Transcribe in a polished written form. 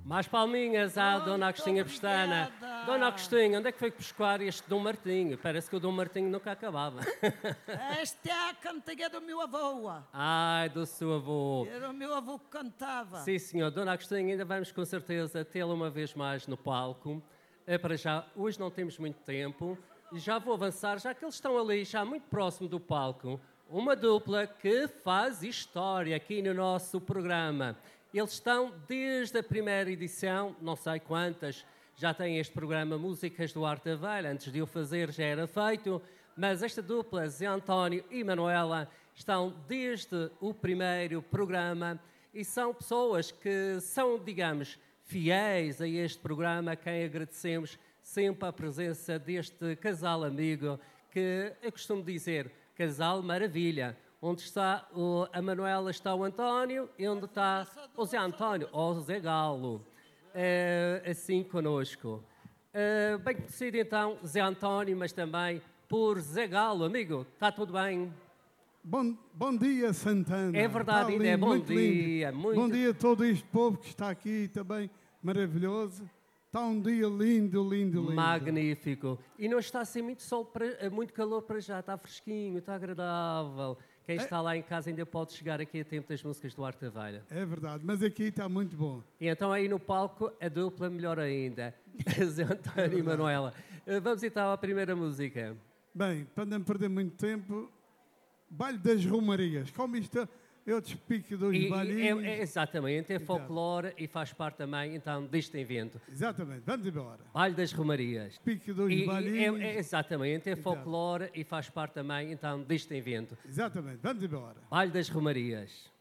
Mais palminhas à Dona Agostinha Pestana. Obrigada. Dona Agostinha, onde é que foi buscar este Dom Martinho? Parece que o Dom Martinho nunca acabava. Esta é a cantiga do meu avô. Ai, do seu avô. Era o meu avô que cantava. Sim, senhor. Dona Agostinha, ainda vamos com certeza tê-la uma vez mais no palco. Para já, hoje não temos muito tempo. E já vou avançar, já que eles estão ali, já muito próximo do palco. Uma dupla que faz história aqui no nosso programa. Eles estão desde a primeira edição, não sei quantas, já têm este programa Músicas do Arte da Velha. Antes de eu fazer já era feito, mas esta dupla, Zé António e Manuela, estão desde o primeiro programa e são pessoas que são, digamos, fiéis a este programa, a quem agradecemos sempre a presença deste casal amigo que eu costumo dizer, casal maravilha. Onde está a Manuela está o António e onde está o Zé António, ou o Zé Galo, assim conosco. Bem conhecido então, Zé António, mas também por Zé Galo. Amigo, está tudo bem? Bom dia, Santana. É verdade, ainda é bom dia. Bom dia a todo este povo que está aqui também, maravilhoso. Está um dia lindo, lindo, lindo. Magnífico. E não está assim muito sol, muito calor para já, está fresquinho, está agradável. Quem está lá em casa ainda pode chegar aqui a tempo das músicas do Arte da Velha. É verdade, mas aqui está muito bom. E então aí no palco, a dupla melhor ainda. Zé António e Manuela. Vamos então à primeira música. Bem, para não perder muito tempo, Baile das Romarias. Como isto é o despique dos bailinhos. Exatamente, é folclore e faz parte também então deste evento. Exatamente, vamos embora. Baile das Romarias. Despique dos bailinhos. Exatamente, é folclore e faz parte também então deste evento. Exatamente, vamos embora. Baile das Romarias.